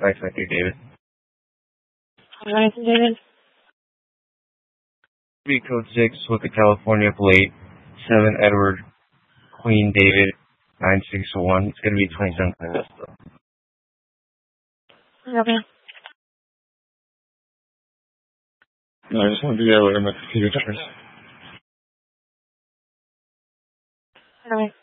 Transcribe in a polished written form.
923 David. Alright, David. Code 6 with the California plate. 7 Edward Queen David 961. It's going to be 27 Augusta. Okay. No, I just want to do that with my computer. Alright.